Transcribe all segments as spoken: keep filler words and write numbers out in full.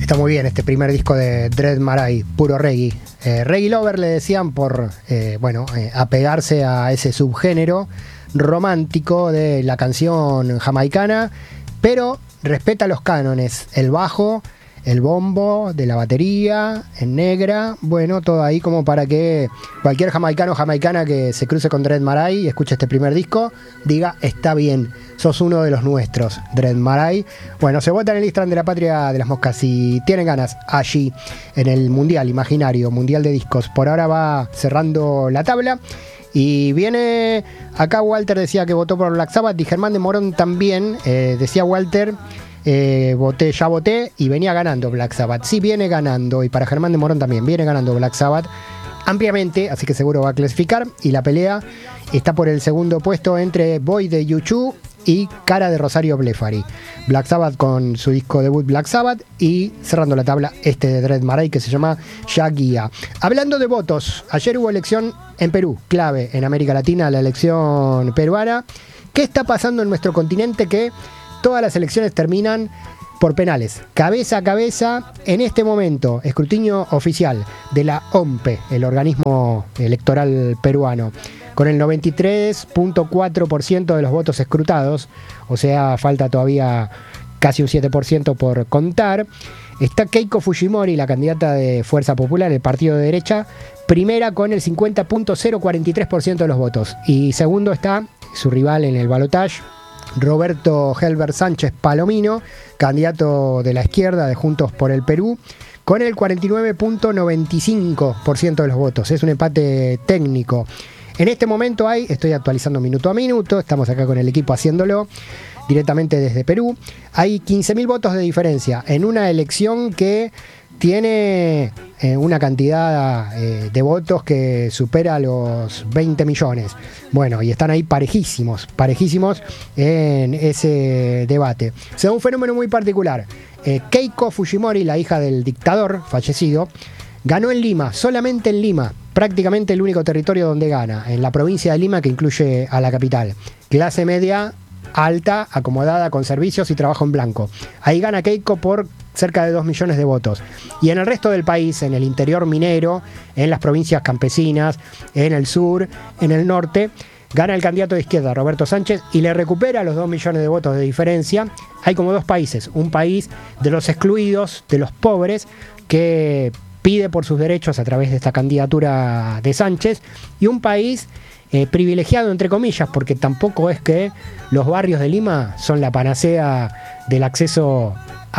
Está muy bien este primer disco de Dread Marai, puro reggae. Eh, reggae lover le decían por, eh, bueno, eh, apegarse a ese subgénero romántico de la canción jamaicana, pero respeta los cánones, el bajo, el bombo de la batería, en negra, bueno, todo ahí como para que cualquier jamaicano o jamaicana que se cruce con Dread Marai y escuche este primer disco, diga, está bien, sos uno de los nuestros, Dread Marai. Bueno, se vota en el Instagram de la Patria de las Moscas si tienen ganas allí en el Mundial Imaginario, Mundial de Discos. Por ahora va cerrando la tabla. Y viene, acá Walter decía que votó por Black Sabbath y Germán de Morón también, eh, decía Walter, eh, voté, ya voté y venía ganando Black Sabbath. Sí, viene ganando, y para Germán de Morón también, viene ganando Black Sabbath ampliamente, así que seguro va a clasificar. Y la pelea está por el segundo puesto entre Boy de U dos y Cara de Rosario Blefari. Black Sabbath con su disco debut Black Sabbath, y cerrando la tabla este de Dread Marai que se llama Ya Guía. Hablando de votos, ayer hubo elección en Perú, clave en América Latina, la elección peruana. ¿Qué está pasando en nuestro continente? Que todas las elecciones terminan por penales, cabeza a cabeza. En este momento, escrutinio oficial de la O M P E, el organismo electoral peruano, con el noventa y tres punto cuatro por ciento de los votos escrutados, o sea, falta todavía casi un siete por ciento por contar. Está Keiko Fujimori, la candidata de Fuerza Popular, el partido de derecha, primera con el cincuenta punto cero cuarenta y tres por ciento de los votos. Y segundo está su rival en el balotaje, Roberto Helber Sánchez Palomino, candidato de la izquierda de Juntos por el Perú, con el cuarenta y nueve punto noventa y cinco por ciento de los votos. Es un empate técnico. En este momento hay, estoy actualizando minuto a minuto, estamos acá con el equipo haciéndolo directamente desde Perú, hay quince mil votos de diferencia en una elección que tiene eh, una cantidad eh, de votos que supera los veinte millones. Bueno, y están ahí parejísimos, parejísimos en ese debate. Se da un fenómeno muy particular. Eh, Keiko Fujimori, la hija del dictador fallecido, ganó en Lima, solamente en Lima, prácticamente el único territorio donde gana, en la provincia de Lima, que incluye a la capital. Clase media alta, acomodada, con servicios y trabajo en blanco. Ahí gana Keiko por cerca de dos millones de votos. Y en el resto del país, en el interior minero, en las provincias campesinas, en el sur, en el norte, gana el candidato de izquierda, Roberto Sánchez, y le recupera los dos millones de votos de diferencia. Hay como dos países, un país de los excluidos, de los pobres, que pide por sus derechos a través de esta candidatura de Sánchez, y un país eh, privilegiado, entre comillas, porque tampoco es que los barrios de Lima son la panacea del acceso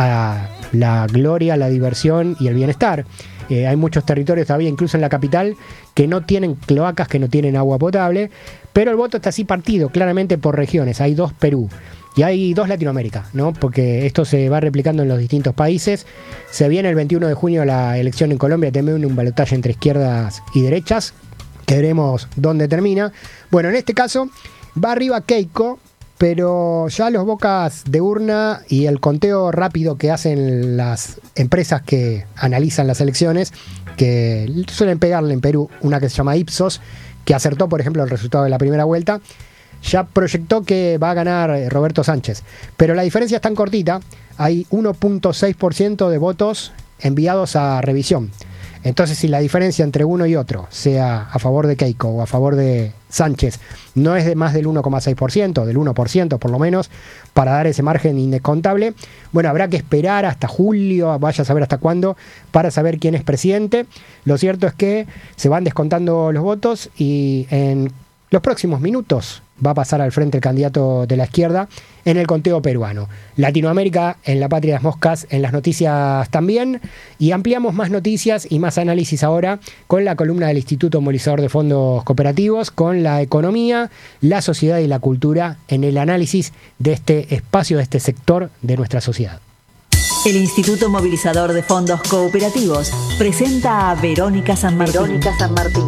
a la gloria, la diversión y el bienestar. Eh, hay muchos territorios todavía, incluso en la capital, que no tienen cloacas, que no tienen agua potable, pero el voto está así partido claramente por regiones. Hay dos Perú y hay dos Latinoamérica, ¿no? Porque esto se va replicando en los distintos países. Se viene el veintiuno de junio la elección en Colombia, también un balotaje entre izquierdas y derechas, que veremos dónde termina. Bueno, en este caso va arriba Keiko, pero ya los bocas de urna y el conteo rápido que hacen las empresas que analizan las elecciones, que suelen pegarle en Perú, una que se llama Ipsos, que acertó, por ejemplo, el resultado de la primera vuelta, ya proyectó que va a ganar Roberto Sánchez. Pero la diferencia es tan cortita, hay uno punto seis por ciento de votos enviados a revisión. Entonces, si la diferencia entre uno y otro, sea a favor de Keiko o a favor de Sánchez, no es de más del uno coma seis por ciento, del uno por ciento por lo menos, para dar ese margen indescontable, bueno, habrá que esperar hasta julio, vaya a saber hasta cuándo, para saber quién es presidente. Lo cierto es que se van descontando los votos y en los próximos minutos va a pasar al frente el candidato de la izquierda en el conteo peruano. Latinoamérica, en la Patria de las Moscas, en las noticias también. Y ampliamos más noticias y más análisis ahora con la columna del Instituto Movilizador de Fondos Cooperativos, con la economía, la sociedad y la cultura en el análisis de este espacio, de este sector de nuestra sociedad. El Instituto Movilizador de Fondos Cooperativos presenta a Verónica San Martín. Verónica San Martín.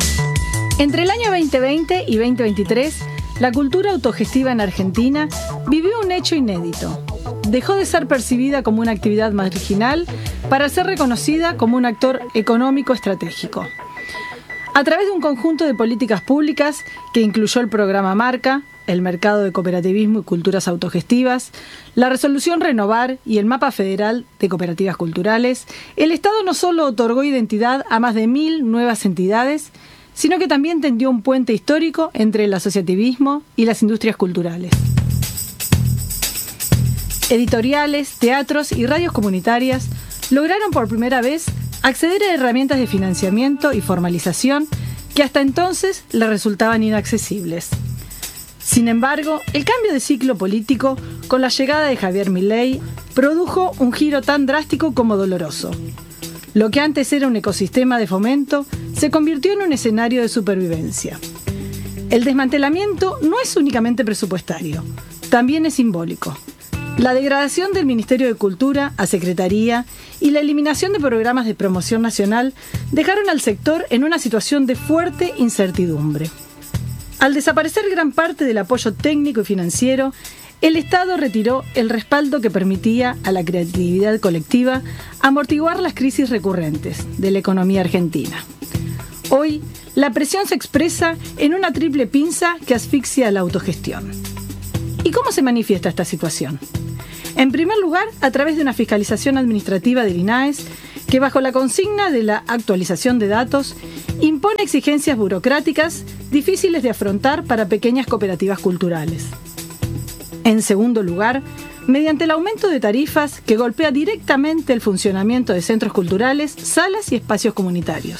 Entre el año veinte veinte y veinte veintitrés, la cultura autogestiva en Argentina vivió un hecho inédito. Dejó de ser percibida como una actividad marginal para ser reconocida como un actor económico estratégico. A través de un conjunto de políticas públicas que incluyó el programa Marca, el mercado de cooperativismo y culturas autogestivas, la resolución Renovar y el mapa federal de cooperativas culturales, el Estado no solo otorgó identidad a más de mil nuevas entidades, sino que también tendió un puente histórico entre el asociativismo y las industrias culturales. Editoriales, teatros y radios comunitarias lograron por primera vez acceder a herramientas de financiamiento y formalización que hasta entonces le resultaban inaccesibles. Sin embargo, el cambio de ciclo político con la llegada de Javier Milei produjo un giro tan drástico como doloroso. Lo que antes era un ecosistema de fomento se convirtió en un escenario de supervivencia. El desmantelamiento no es únicamente presupuestario, también es simbólico. La degradación del Ministerio de Cultura a Secretaría y la eliminación de programas de promoción nacional dejaron al sector en una situación de fuerte incertidumbre. Al desaparecer gran parte del apoyo técnico y financiero, el Estado retiró el respaldo que permitía a la creatividad colectiva amortiguar las crisis recurrentes de la economía argentina. Hoy, la presión se expresa en una triple pinza que asfixia la autogestión. ¿Y cómo se manifiesta esta situación? En primer lugar, a través de una fiscalización administrativa del INAES que, bajo la consigna de la actualización de datos, impone exigencias burocráticas difíciles de afrontar para pequeñas cooperativas culturales. En segundo lugar, mediante el aumento de tarifas que golpea directamente el funcionamiento de centros culturales, salas y espacios comunitarios.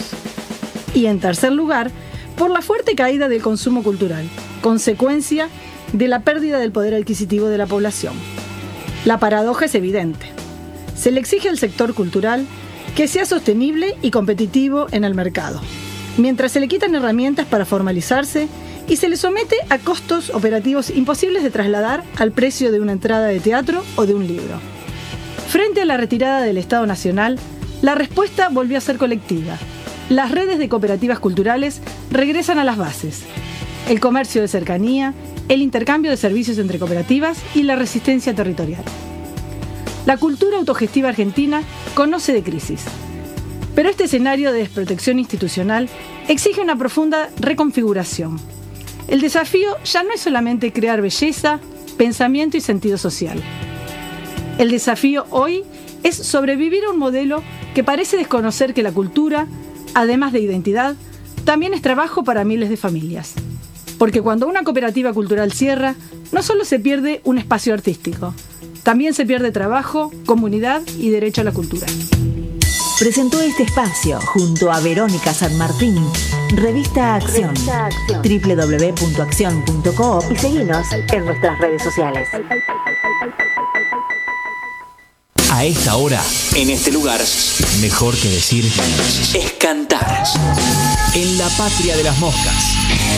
Y en tercer lugar, por la fuerte caída del consumo cultural, consecuencia de la pérdida del poder adquisitivo de la población. La paradoja es evidente. Se le exige al sector cultural que sea sostenible y competitivo en el mercado, mientras se le quitan herramientas para formalizarse y se le somete a costos operativos imposibles de trasladar al precio de una entrada de teatro o de un libro. Frente a la retirada del Estado Nacional, la respuesta volvió a ser colectiva. Las redes de cooperativas culturales regresan a las bases. El comercio de cercanía, el intercambio de servicios entre cooperativas y la resistencia territorial. La cultura autogestiva argentina conoce de crisis, pero este escenario de desprotección institucional exige una profunda reconfiguración. El desafío ya no es solamente crear belleza, pensamiento y sentido social. El desafío hoy es sobrevivir a un modelo que parece desconocer que la cultura, además de identidad, también es trabajo para miles de familias. Porque cuando una cooperativa cultural cierra, no solo se pierde un espacio artístico, también se pierde trabajo, comunidad y derecho a la cultura. Presentó este espacio junto a Verónica San Martín, Revista Acción, doble u doble u doble u punto acción punto coop y seguinos en nuestras redes sociales. A esta hora, en este lugar, mejor que decir, es cantar. En la patria de las moscas.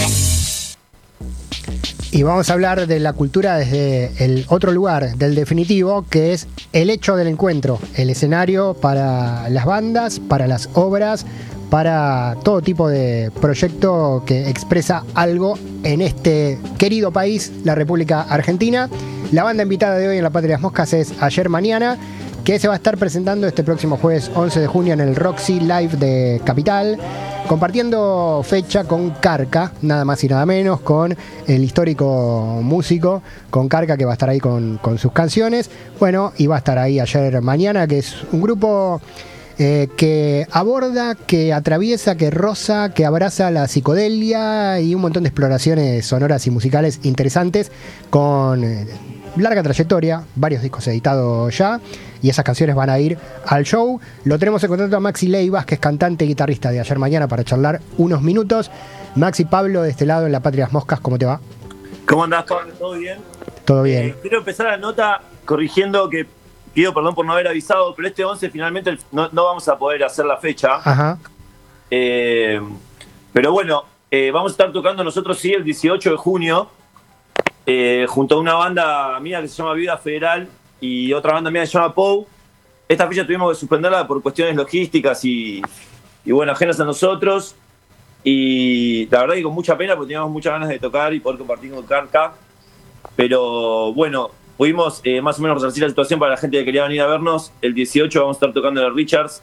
Y vamos a hablar de la cultura desde el otro lugar, del definitivo, que es el hecho del encuentro, el escenario para las bandas, para las obras, para todo tipo de proyecto que expresa algo en este querido país, la República Argentina. La banda invitada de hoy en La Patria de las Moscas es Ayer Mañana, que se va a estar presentando este próximo jueves once de junio en el Roxy Live de Capital, compartiendo fecha con Carca, nada más y nada menos, con el histórico músico, con Carca, que va a estar ahí con, con sus canciones. Bueno, y va a estar ahí Ayer Mañana, que es un grupo eh, que aborda, que atraviesa, que roza, que abraza la psicodelia y un montón de exploraciones sonoras y musicales interesantes, con eh, larga trayectoria, varios discos editados ya, y esas canciones van a ir al show. Lo tenemos en contacto a Maxi Leivas, que es cantante y guitarrista de Ayer Mañana, para charlar unos minutos. Maxi, Pablo, de este lado en La Patria de las Moscas, ¿cómo te va? ¿Cómo andás, Pablo? ¿Todo bien? Todo bien. Eh, quiero empezar la nota corrigiendo que pido perdón por no haber avisado, pero este once finalmente no, no vamos a poder hacer la fecha. Ajá. Eh, pero bueno, eh, vamos a estar tocando nosotros sí el dieciocho de junio, eh, junto a una banda mía que se llama Vida Federal y otra banda mía que se llama Pou. Esta fecha tuvimos que suspenderla por cuestiones logísticas y, y bueno, ajenas a nosotros. Y la verdad que con mucha pena, porque teníamos muchas ganas de tocar y poder compartir con Carca. Pero bueno, pudimos eh, más o menos resarcir la situación para la gente que quería venir a vernos. El dieciocho vamos a estar tocando en el Richards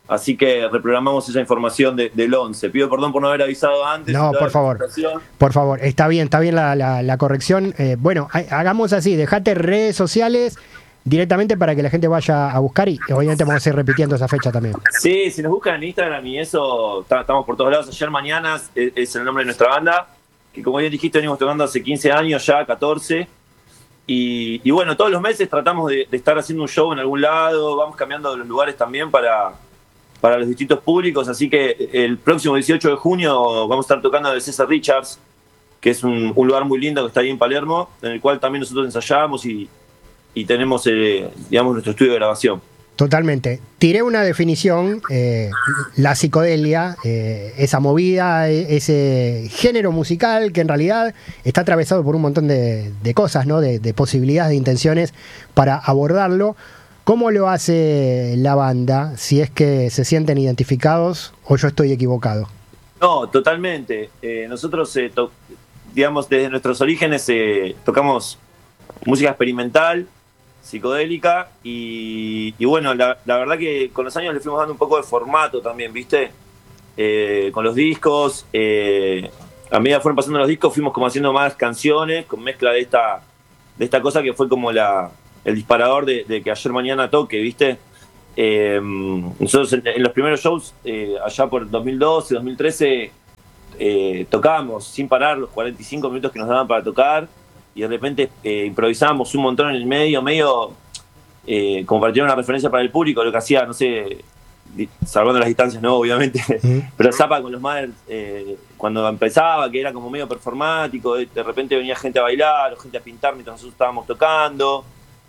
Así que reprogramamos esa información de, del once. Pido perdón por no haber avisado antes. No, por favor. Por favor, está bien, está bien la, la, la corrección. Eh, bueno, hagamos así, dejate redes sociales directamente para que la gente vaya a buscar y obviamente vamos a ir repitiendo esa fecha también. Sí, si nos buscan en Instagram y eso, estamos por todos lados. Ayer Mañana es, es el nombre de nuestra banda, que como bien dijiste venimos tocando hace quince años ya, catorce. Y, y bueno, todos los meses tratamos de, de estar haciendo un show en algún lado, vamos cambiando los lugares también para, para los distintos públicos, así que el próximo dieciocho de junio vamos a estar tocando en el César Richards, que es un, un lugar muy lindo que está ahí en Palermo, en el cual también nosotros ensayamos y y tenemos, eh, digamos, nuestro estudio de grabación. Totalmente. Tiré una definición, eh, la psicodelia, eh, esa movida, ese género musical que en realidad está atravesado por un montón de, de cosas, ¿no? De, de posibilidades, de intenciones para abordarlo. ¿Cómo lo hace la banda? Si es que se sienten identificados o yo estoy equivocado. No, totalmente. Eh, nosotros, eh, to- digamos, desde nuestros orígenes eh, tocamos música experimental, psicodélica y, y bueno, la, la verdad que con los años le fuimos dando un poco de formato también, ¿viste? Eh, con los discos, eh, a medida que fueron pasando los discos fuimos como haciendo más canciones con mezcla de esta, de esta cosa que fue como la, el disparador de, de que Ayer Mañana toque, ¿viste? Eh, nosotros en, en los primeros shows, eh, allá por dos mil doce, dos mil trece, eh, tocábamos sin parar los cuarenta y cinco minutos que nos daban para tocar. Y de repente eh, improvisábamos un montón en el medio, medio eh, como para tener una referencia para el público, lo que hacía, no sé, salvando las distancias, no, obviamente, mm. pero Zappa con los Mothers, eh, cuando empezaba, que era como medio performático, de, de repente venía gente a bailar, o gente a pintar mientras nosotros estábamos tocando,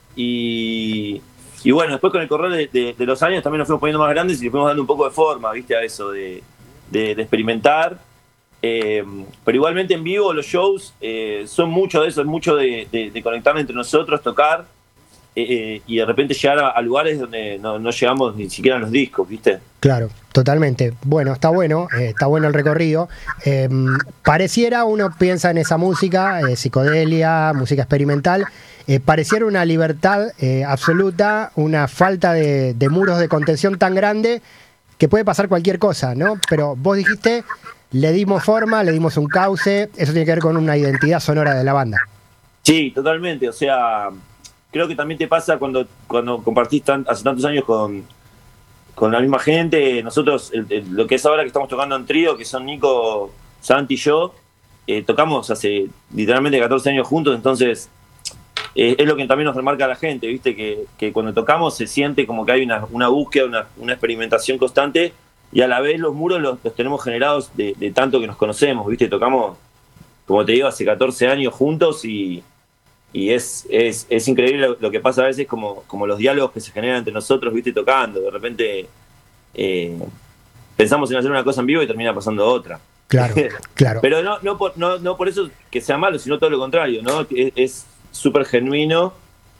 y, y bueno, después con el correr de, de, de los años también nos fuimos poniendo más grandes y le fuimos dando un poco de forma, viste, a eso, de, de, de experimentar. Eh, pero igualmente en vivo los shows eh, son mucho de eso, es mucho de, de, de conectar entre nosotros, tocar eh, y de repente llegar a, a lugares donde no, no llegamos ni siquiera a los discos, ¿viste? Claro, totalmente. Bueno, está bueno, eh, está bueno el recorrido. Eh, pareciera, uno piensa en esa música, eh, psicodelia, música experimental, eh, pareciera una libertad eh, absoluta, una falta de, de muros de contención tan grande que puede pasar cualquier cosa, ¿no? Pero vos dijiste... Le dimos forma, le dimos un cauce, eso tiene que ver con una identidad sonora de la banda. Sí, totalmente, o sea, creo que también te pasa cuando, cuando compartís tan, hace tantos años con, con la misma gente. Nosotros, el, el, lo que es ahora que estamos tocando en trío, que son Nico, Santi y yo, eh, tocamos hace literalmente catorce años juntos, entonces eh, es lo que también nos remarca a la gente, ¿viste? Que, que cuando tocamos se siente como que hay una, una búsqueda, una, una experimentación constante. Y a la vez los muros los, los tenemos generados de, de tanto que nos conocemos, ¿viste? Tocamos, como te digo, hace catorce años juntos y, y es, es, es increíble lo, lo que pasa a veces, como, como los diálogos que se generan entre nosotros, ¿viste? Tocando. De repente eh, pensamos en hacer una cosa en vivo y termina pasando otra. Claro, claro. Pero no, no, por, no, no por eso que sea malo, sino todo lo contrario, ¿no? Es súper genuino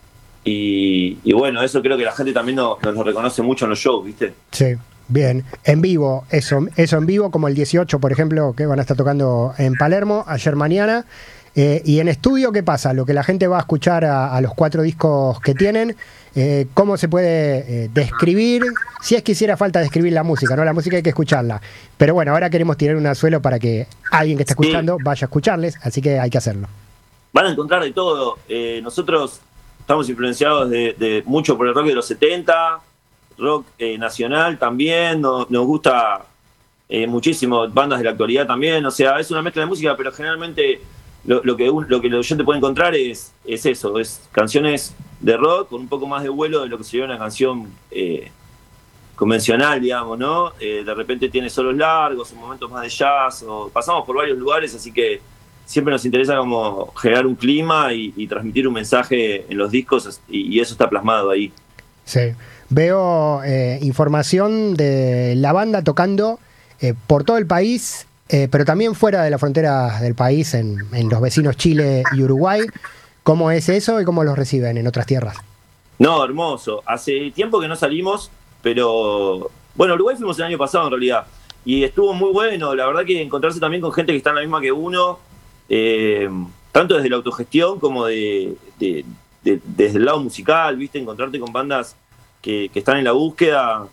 y, y bueno, eso creo que la gente también nos, nos lo reconoce mucho en los shows, ¿viste? Sí. Bien, en vivo, eso, eso en vivo, como el dieciocho, por ejemplo, que van a estar tocando en Palermo, Ayer Mañana. Eh, y en estudio, ¿qué pasa? Lo que la gente va a escuchar a, a los cuatro discos que tienen, eh, ¿cómo se puede eh, describir? Si es que hiciera falta describir la música, ¿no? La música hay que escucharla. Pero bueno, ahora queremos tirar un anzuelo para que alguien que está escuchando sí. vaya a escucharles, así que hay que hacerlo. Van a encontrar de todo. Eh, nosotros estamos influenciados de, de mucho por el rock de los setenta, rock eh, nacional también, no, nos gusta eh, muchísimo bandas de la actualidad también, o sea, es una mezcla de música, pero generalmente lo, lo que un, lo que el oyente puede encontrar es, es eso, es canciones de rock con un poco más de vuelo de lo que sería una canción eh, convencional, digamos, ¿no? Eh, de repente tiene solos largos, momentos más de jazz, o pasamos por varios lugares, así que siempre nos interesa como generar un clima y, y transmitir un mensaje en los discos y, y eso está plasmado ahí. Sí. Veo eh, información de la banda tocando eh, por todo el país, eh, pero también fuera de las fronteras del país, en, en los vecinos Chile y Uruguay. ¿Cómo es eso y cómo los reciben en otras tierras? No, hermoso. Hace tiempo que no salimos, pero bueno, Uruguay fuimos el año pasado en realidad. Y estuvo muy bueno, la verdad que encontrarse también con gente que está en la misma que uno, eh, tanto desde la autogestión como de, de, de, desde el lado musical, ¿viste? Encontrarte con bandas Que, que están en la búsqueda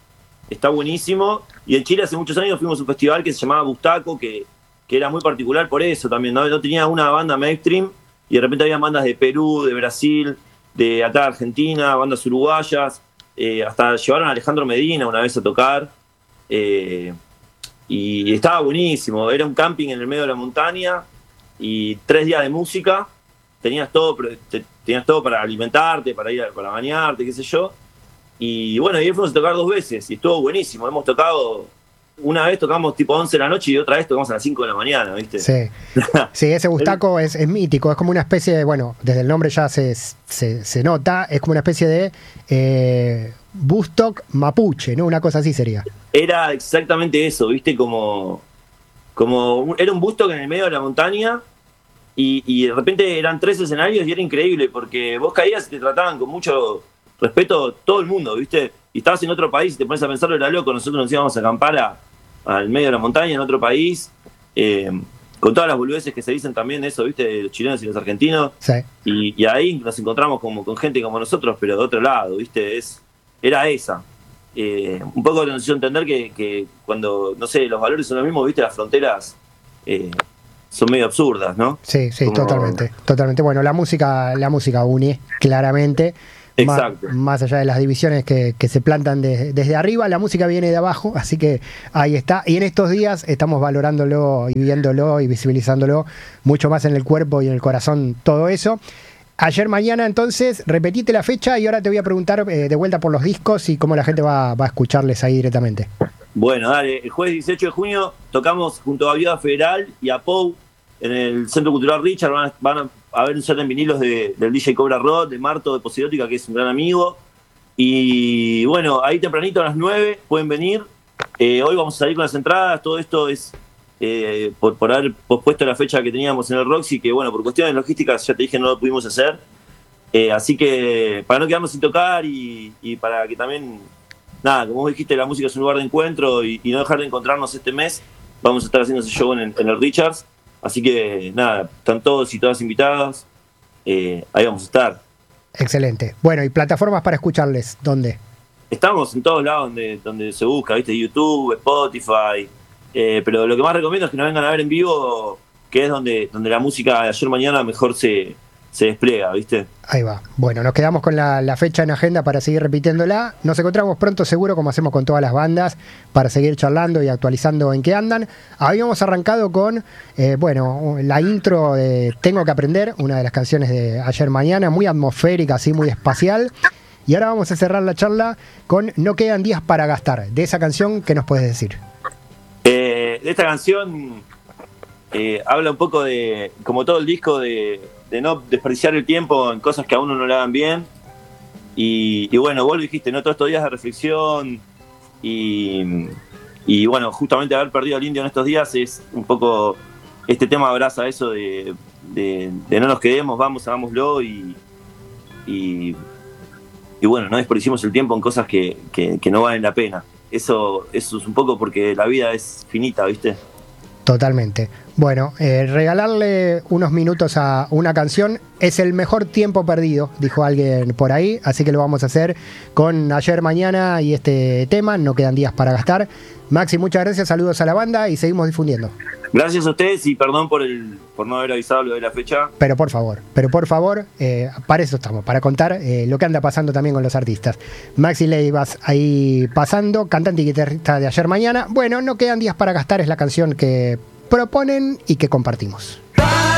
está buenísimo. Y en Chile hace muchos años fuimos a un festival que se llamaba Bustaco, que, que era muy particular por eso también, ¿no? No tenía una banda mainstream y de repente había bandas de Perú, de Brasil, de acá de Argentina, bandas uruguayas, eh, hasta llevaron a Alejandro Medina una vez a tocar, eh, y estaba buenísimo. Era un camping en el medio de la montaña y tres días de música, tenías todo, tenías todo para alimentarte, para ir a, para bañarte, qué sé yo. Y bueno, y ahí fuimos a tocar dos veces y estuvo buenísimo. Hemos tocado, una vez tocamos tipo once de la noche y otra vez tocamos a las cinco de la mañana, ¿viste? Sí, sí, ese Bustaco es, es mítico, es como una especie de, bueno, desde el nombre ya se, se, se nota, es como una especie de eh, Bustock mapuche, ¿no? Una cosa así sería. Era exactamente eso, ¿viste? Como, como era un Bustock en el medio de la montaña y, y de repente eran tres escenarios y era increíble porque vos caías y te trataban con mucho respeto todo el mundo, ¿viste? Y estabas en otro país y te pones a pensarlo, era loco. Nosotros nos íbamos a acampar a, al medio de la montaña en otro país, eh, con todas las boludeces que se dicen también de eso, ¿viste? De los chilenos y los argentinos. Sí. Y, y ahí nos encontramos como, con gente como nosotros, pero de otro lado, ¿viste? Es, era esa. Eh, un poco nos hizo entender que, que cuando, no sé, los valores son los mismos, ¿viste? Las fronteras eh, son medio absurdas, ¿no? Sí, sí, como... totalmente. Totalmente. Bueno, la música, la música une, claramente. Exacto. Más, más allá de las divisiones que, que se plantan de, desde arriba, la música viene de abajo, así que ahí está. Y en estos días estamos valorándolo y viéndolo y visibilizándolo mucho más en el cuerpo y en el corazón, todo eso. Ayer, mañana, entonces, repetite la fecha y ahora te voy a preguntar eh, de vuelta por los discos y cómo la gente va, va a escucharles ahí directamente. Bueno, dale, el jueves dieciocho de junio tocamos junto a Viuda Federal y a Pou en el Centro Cultural Richard. Van a, van a haber un set en vinilos de, del D J Cobra Rod, de Marto, de Posirótica, que es un gran amigo. Y bueno, ahí tempranito a las nueve pueden venir. Eh, hoy vamos a salir con las entradas. Todo esto es eh, por, por haber pospuesto la fecha que teníamos en el Roxy, que bueno, por cuestiones logísticas, ya te dije, no lo pudimos hacer. Eh, así que para no quedarnos sin tocar y, y para que también, nada, como vos dijiste, la música es un lugar de encuentro y, y no dejar de encontrarnos este mes, vamos a estar haciendo ese show en el, en el Richards. Así que nada, están todos y todas invitadas, eh, ahí vamos a estar. Excelente. Bueno, ¿y plataformas para escucharles? ¿Dónde? Estamos en todos lados donde, donde se busca, ¿viste? YouTube, Spotify, eh, pero lo que más recomiendo es que nos vengan a ver en vivo, que es donde, donde la música de ayer mañana mejor se, se despliega, ¿viste? Ahí va. Bueno, nos quedamos con la, la fecha en agenda para seguir repitiéndola. Nos encontramos pronto seguro, como hacemos con todas las bandas, para seguir charlando y actualizando en qué andan. Habíamos arrancado con, eh, bueno, la intro de Tengo que aprender, una de las canciones de ayer mañana, muy atmosférica, así muy espacial. Y ahora vamos a cerrar la charla con No quedan días para gastar. De esa canción, ¿qué nos puedes decir? Eh, de esta canción eh, habla un poco de, como todo el disco, de... de no desperdiciar el tiempo en cosas que a uno no le hagan bien. Y, y bueno, vos lo dijiste, ¿no? Todos estos días de reflexión y, y bueno, justamente haber perdido al indio en estos días es un poco, este tema abraza eso de, de, de no nos quedemos, vamos, hagámoslo y, y, y bueno, no desperdiciemos el tiempo en cosas que, que, que no valen la pena. Eso, eso es un poco porque la vida es finita, ¿viste? Totalmente. Bueno, eh, regalarle unos minutos a una canción es el mejor tiempo perdido, dijo alguien por ahí, así que lo vamos a hacer con Ayer, Mañana y este tema, No quedan días para gastar. Maxi, muchas gracias, saludos a la banda y seguimos difundiendo. Gracias a ustedes y perdón por el por no haber avisado lo de la fecha. Pero por favor, pero por favor, eh, para eso estamos, para contar eh, lo que anda pasando también con los artistas. Maxi Leivas ahí pasando, cantante y guitarrista de Ayer, Mañana. Bueno, No quedan días para gastar es la canción que proponen y que compartimos.